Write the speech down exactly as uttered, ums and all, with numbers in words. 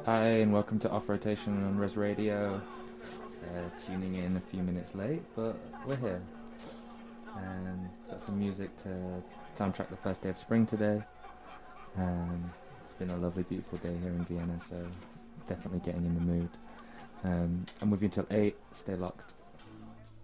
Hi, and welcome to Off Rotation on Res Radio. Uh, tuning in a few minutes late, but we're here. Um, got some music to soundtrack the first day of spring today. Um, it's been a lovely, beautiful day here in Vienna, so definitely getting in the mood. Um, I'm with you until eight. Stay locked.